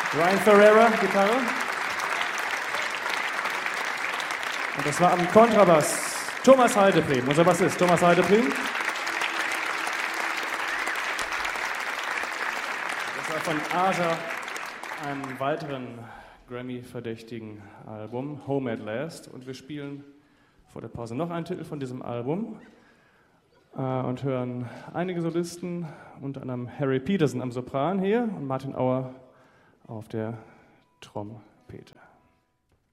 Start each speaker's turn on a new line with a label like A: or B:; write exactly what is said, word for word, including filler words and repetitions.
A: Ryan Ferreira, Gitarre. Und das war am Kontrabass Thomas Heidepriem, unser Bassist Thomas Heidepriem. Das war von Aja, einem weiteren Grammy-verdächtigen Album, Home at Last. Und wir spielen vor der Pause noch einen Titel von diesem Album äh, und hören einige Solisten, unter anderem Harry Peterson am Sopran hier und Martin Auer auf der Trompete.